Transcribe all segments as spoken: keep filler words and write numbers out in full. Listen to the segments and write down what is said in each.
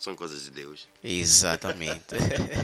são coisas de Deus. Exatamente.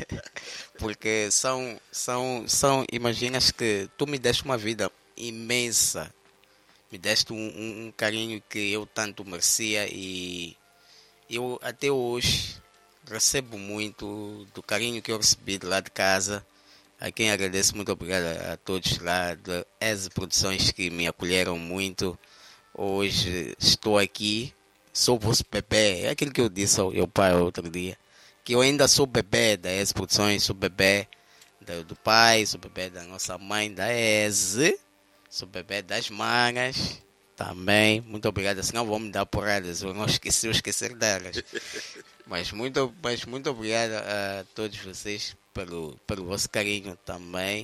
Porque são, são, são, imaginas que tu me deste uma vida imensa, me deste um, um, um carinho que eu tanto merecia e eu até hoje recebo muito do carinho que eu recebi de lá de casa, a quem agradeço. Muito obrigado a, a todos lá da E S Produções que me acolheram muito. Hoje estou aqui, sou o vosso bebê, é aquilo que eu disse ao meu pai outro dia, que eu ainda sou bebê da E S Produções, sou bebê do, do pai, sou bebê da nossa mãe da E S, sou bebê das manas também. Muito obrigado, senão vão me dar porradas, eu não esqueci, eu esquecer delas. Mas muito, mas muito obrigado a todos vocês pelo, pelo vosso carinho também.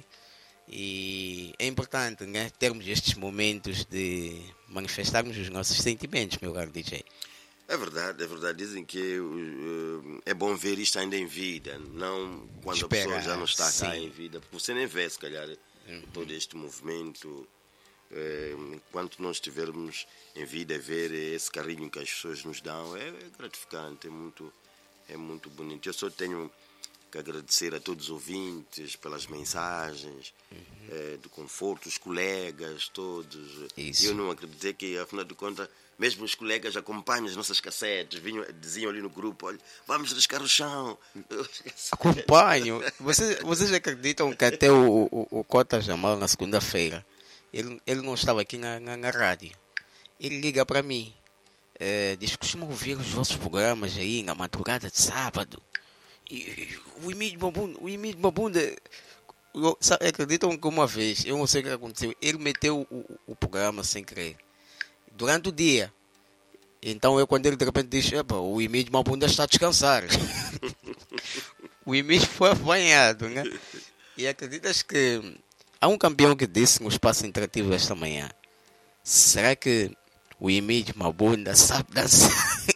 E é importante, né, termos estes momentos de manifestarmos os nossos sentimentos, meu caro D J. É verdade, é verdade. Dizem que uh, é bom ver isto ainda em vida, não quando Espera, a pessoa já não está sim. cá em vida. Porque você nem vê, se calhar, uhum. todo este movimento. Uh, enquanto nós estivermos em vida, ver esse carinho que as pessoas nos dão, é, é gratificante, é muito, é muito bonito. Eu só tenho que agradecer a todos os ouvintes pelas mensagens, uhum. eh, do conforto, os colegas, todos. Isso. Eu não acreditei que, afinal de contas, mesmo os colegas acompanham as nossas cassetes, vinham, diziam ali no grupo, olha, vamos riscar o chão. Acompanho. Vocês, vocês acreditam que até o, o, o Cota Jamal, na segunda-feira, ele, ele não estava aqui na, na, na rádio. Ele liga para mim, eh, diz que costuma ouvir os vossos programas aí na madrugada de sábado. E o Emílio Mabunda, o Emílio Mabunda, acreditam que uma vez, eu não sei o que aconteceu, ele meteu o, o, o programa sem querer, durante o dia. Então eu, quando ele de repente diz, o Emílio Mabunda está a descansar. O Emílio foi apanhado, né? E acreditas que há um campeão que disse no espaço interativo esta manhã, será que o Emílio Mabunda sabe dançar?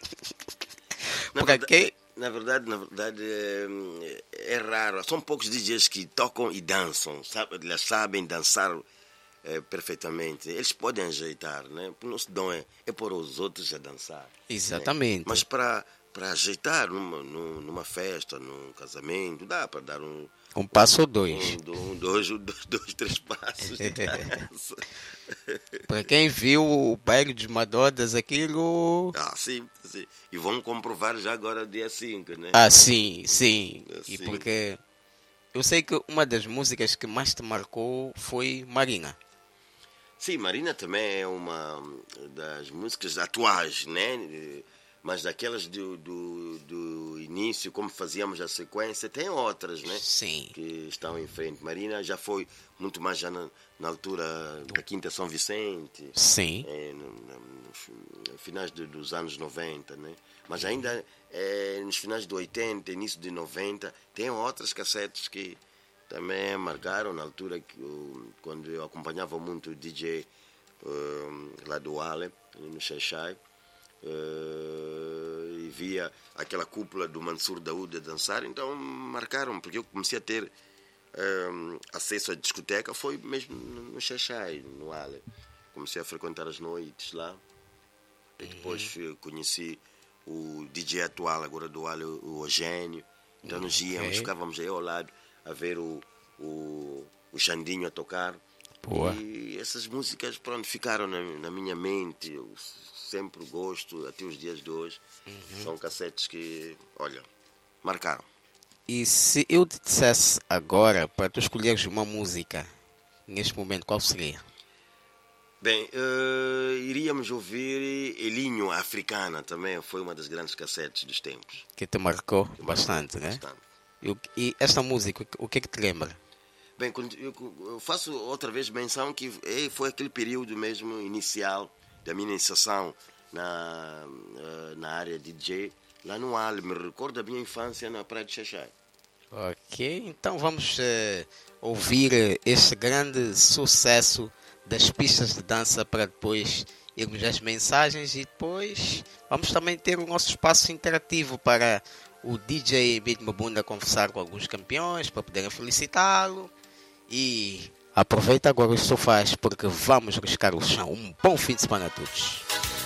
Porque quem... Na verdade, na verdade é, é raro. São poucos D Js que tocam e dançam, sabe? Eles sabem dançar é, perfeitamente. Eles podem ajeitar, né? O nosso dom é, é pôr os outros a dançar. Exatamente. Né? Mas para para ajeitar numa, numa festa, num casamento, dá para dar um... Um passo ou dois. Um, um, dois, dois, dois, três passos de dança. Para quem viu o baile de Madodas, aquilo... Ah, sim, sim. E vamos comprovar já agora dia cinco, né? Ah, sim, sim. Dia e cinco. Porque eu sei que uma das músicas que mais te marcou foi Marina. Sim, Marina também é uma das músicas atuais, né? Mas daquelas do, do, do início, como fazíamos a sequência, tem outras, né? Sim. Que estão em frente. Marina já foi muito mais já na, na altura da Quinta São Vicente. Sim. É, no, no, nos finais de, dos anos noventa, né? Mas ainda é, nos finais de oitenta, início de noventa, tem outras cassetes que também marcaram na altura que eu, quando eu acompanhava muito o D J um, lá do Ale, no Xaixai. Uh, e via aquela cúpula do Mansur Daoud a dançar, então marcaram, porque eu comecei a ter um, acesso à discoteca, foi mesmo no Xaixai, no Ale. Comecei a frequentar as noites lá, e depois uhum. conheci o D J atual agora do Ale, o Eugênio. Então nos íamos, okay. ficávamos aí ao lado a ver o, o, o Xandinho a tocar. Boa. E essas músicas, pronto, ficaram na, na minha mente. Eu sempre gosto, até os dias de hoje. Uhum. São cassetes que, olha, marcaram. E se eu te dissesse agora para tu escolheres uma música neste momento, qual seria? Bem, uh, iríamos ouvir Elinho Africana, também foi uma das grandes cassetes dos tempos. Que te marcou que bastante, marcou, né? Bastante. E, e esta música, o que é que te lembra? Bem, eu faço outra vez menção que foi aquele período mesmo inicial da minha iniciação na, na área de D J, lá no Ale. Me recordo a minha infância na Praia de Xaixai. Ok, então vamos uh, ouvir este grande sucesso das pistas de dança para depois irmos às mensagens e depois vamos também ter o nosso espaço interativo para o D J Emílio Mabunda conversar com alguns campeões para poderem felicitá-lo. E aproveita agora os sofás porque vamos riscar o chão. Um bom fim de semana a todos.